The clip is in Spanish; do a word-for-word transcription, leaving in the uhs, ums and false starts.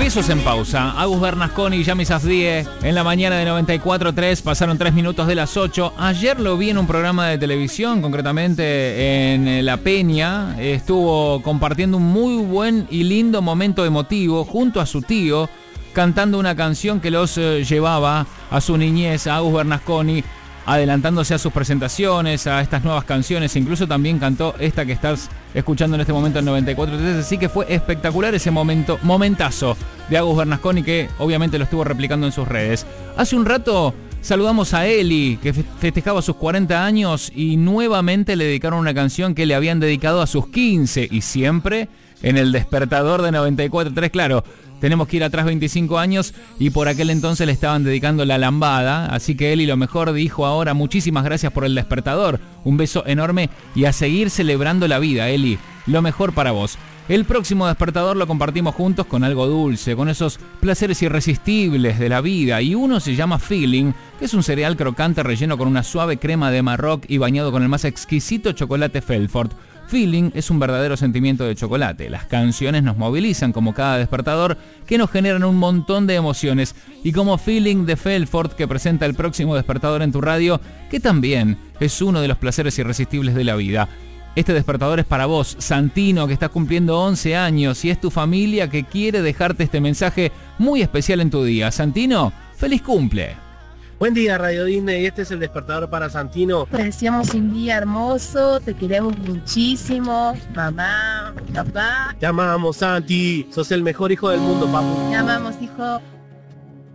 Besos en pausa. Agus Bernasconi y Yami Safdie en la mañana de noventa y cuatro tres. Pasaron tres minutos de las ocho. Ayer lo vi en un programa de televisión, concretamente en La Peña. Estuvo compartiendo un muy buen y lindo momento emotivo junto a su tío, cantando una canción que los eh, llevaba a su niñez, a Agus Bernasconi, adelantándose a sus presentaciones, a estas nuevas canciones. Incluso también cantó esta que estás escuchando en este momento en noventa y cuatro tres. Así que fue espectacular ese momento, momentazo de Agus Bernasconi, que obviamente lo estuvo replicando en sus redes. Hace un rato saludamos a Eli, que festejaba sus cuarenta años y nuevamente le dedicaron una canción que le habían dedicado a sus quince, y siempre en el despertador de noventa y cuatro tres, claro. Tenemos que ir atrás veinticinco años y por aquel entonces le estaban dedicando la lambada. Así que Eli lo mejor dijo ahora: muchísimas gracias por el despertador. Un beso enorme y a seguir celebrando la vida, Eli. Lo mejor para vos. El próximo despertador lo compartimos juntos con algo dulce, con esos placeres irresistibles de la vida. Y uno se llama Feeling, que es un cereal crocante relleno con una suave crema de Marroc y bañado con el más exquisito chocolate Felfort. Feeling es un verdadero sentimiento de chocolate. Las canciones nos movilizan como cada despertador, que nos generan un montón de emociones. Y como Feeling de Felfort, que presenta el próximo despertador en tu radio, que también es uno de los placeres irresistibles de la vida. Este despertador es para vos, Santino, que estás cumpliendo once años, y es tu familia que quiere dejarte este mensaje muy especial en tu día. Santino, ¡feliz cumple! Buen día, Radio Disney, este es el despertador para Santino. Te deseamos un día hermoso, te queremos muchísimo, mamá, papá. Te amamos, Santi, sos el mejor hijo del mundo, papu. Te amamos, hijo.